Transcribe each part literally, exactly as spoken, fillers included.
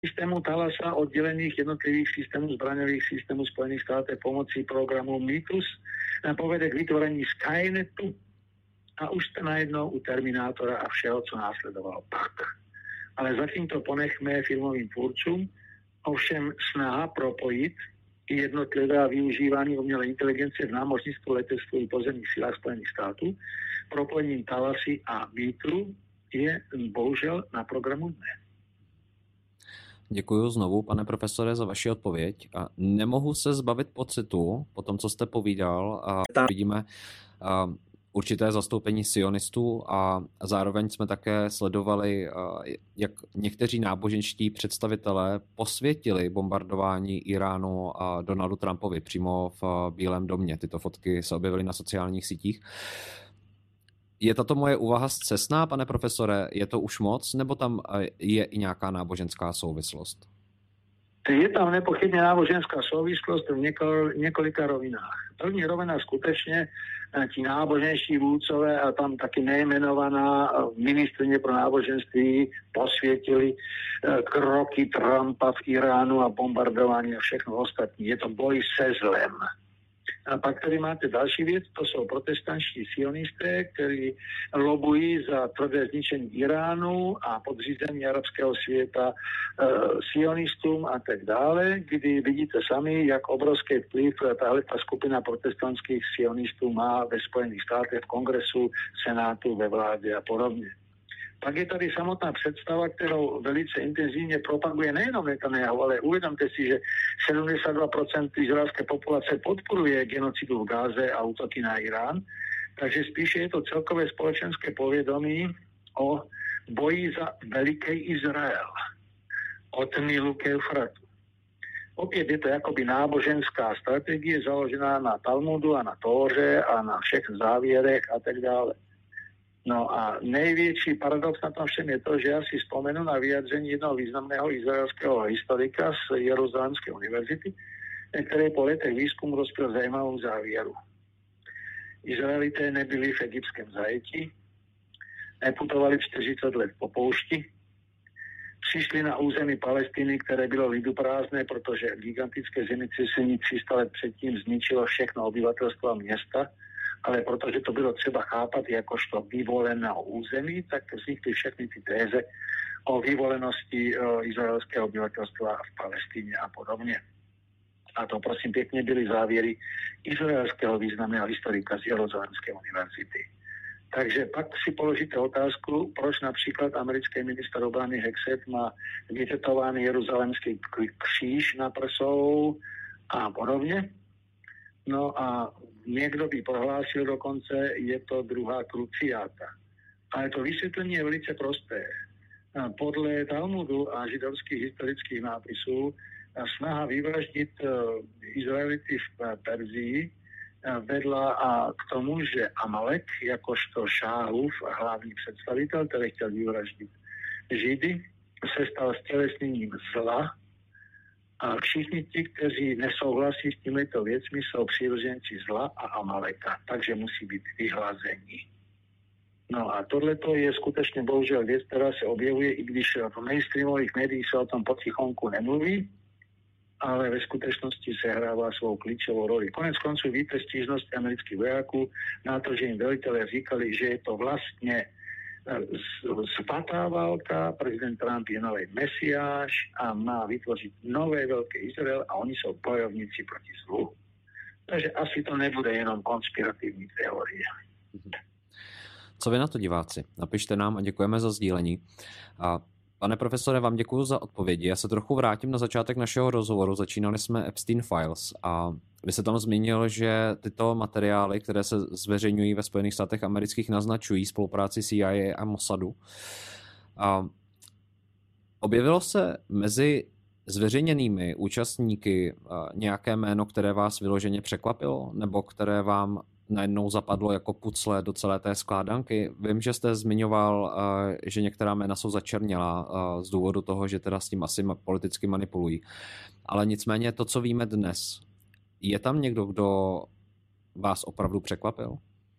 systému Thalasa oddelených jednotlivých systémů zbraňových systémů Spojených států pomocí programu Mitus povede k vytvorení Skynetu a už jste najednou u Terminátora a všeho, co následovalo pak. Ale zatím to ponechme filmovým tvůrcům, ovšem snaha propojit jednotlivé využívání umělé inteligence v námořnictvu, letectvu i pozemních silách Spojených států propojením Thalasy a Mitru je bohužel na programu dne. Děkuji znovu, pane profesore, za vaši odpověď. A nemohu se zbavit pocitu, po tom, co jste povídal, a vidíme a určité zastoupení sionistů a zároveň jsme také sledovali, jak někteří náboženští představitelé posvětili bombardování Iránu a Donaldu Trumpovi přímo v Bílém domě. Tyto fotky se objevily na sociálních sítích. Je tato moje úvaha scestná, pane profesore? Je to už moc, nebo tam je i nějaká náboženská souvislost? Je tam nepochybně náboženská souvislost v něko, několika rovinách. První rovina skutečně ti náboženští vůdcové a tam taky nejmenovaná ministryně pro náboženství posvětili kroky Trumpa v Iránu a bombardování a všechno ostatní. Je to boj se zlem. A pak tady máte další věc, to jsou protestantští sionisté, kteří lobují za tvrdé zničení Iránu a podřízení arabského světa e, sionistům a tak dále, kdy vidíte sami, jak obrovský vplyv tahle ta skupina protestantských sionistů má ve Spojených státech, v kongresu, senátu, ve vládě a podobně. Pak je tady samotná představa, kterou velice intenzivně propaguje nejenom Netanyahu, ale uvědomte si, že sedmdesát dva procent izraelské populace podporuje genocidu v Gáze a útoky na Irán. Takže spíše je to celkové společenské povědomí o boji za veliký Izrael. Od Nilu k Eufratu. Opět je to jakoby náboženská strategie založená na Talmudu a na Tóře a na všech závěrech a tak dále. No a největší paradox na tom všem je to, že já si vzpomenu na vyjádření jednoho významného izraelského historika z Jeruzalémské univerzity, který po letech výzkumu dospěl zajímavou závěru. Izraelité nebyli v egyptském zajetí, neputovali čtyřicet let po poušti, přišli na území Palestiny, které bylo liduprázdné, protože gigantické zemětřesení tři sta let předtím zničilo všechno obyvatelstvo a města, ale protože to bylo třeba chápat jakožto vyvoleného území, tak vznikly všechny ty téze o vyvolenosti o izraelského obyvatelstva v Palestině a podobně. A to prosím pěkně byly závěry izraelského významného historika z Jeruzalémské univerzity. Takže pak si položíte otázku, proč například americký ministr obrany Hexet má vytetovaný jeruzalémský kříž na prsou a podobně. No a někdo by prohlásil dokonce, je to druhá kruciáta. Ale to vysvětlení je velice prosté. Podle Talmudu a židovských historických nápisů snaha vyvraždit Izraelity v Perzii vedla a k tomu, že Amalek, jakožto Šáhův hlavní představitel, který chtěl vyvraždit Židy, se stal stělesněním zla. A všichni ti, kteří nesouhlasí s těmito věcmi, jsou přívrženci zla a Amaleka, takže musí být vyhlazení. No a tohleto je skutečně bohužel věc, která se objevuje, i když v mainstreamových médiích se o tom potichonku nemluví, ale ve skutečnosti se hrává svou klíčovou roli. Konec konců víte stížnosti amerických vojáků na to, že jim velitelé říkali, že je to vlastně svatá válka, prezident Trump je nový mesiáš a má vytvořit nové velké Izrael a oni jsou bojovníci proti zlu. Takže asi to nebude jenom konspirativní teorie. Co vy na to, diváci? Napište nám a děkujeme za sdílení. A pane profesore, vám děkuji za odpovědi. Já se trochu vrátím na začátek našeho rozhovoru. Začínali jsme Epstein Files a vy se tam zmínil, že tyto materiály, které se zveřejňují ve Spojených státech amerických, naznačují spolupráci C I A a Mossadu. A objevilo se mezi zveřejněnými účastníky nějaké jméno, které vás vyloženě překvapilo, nebo které vám najednou zapadlo jako pucle do celé té skládanky? Vím, že jste zmiňoval, že některá jména jsou začernělá z důvodu toho, že teda s tím asi politicky manipulují. Ale nicméně to, co víme dnes, je tam někdo, kdo vás opravdu překvapil?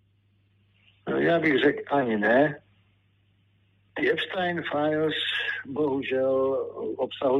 Já bych řekl ani ne. Epstein Files bohužel obsahují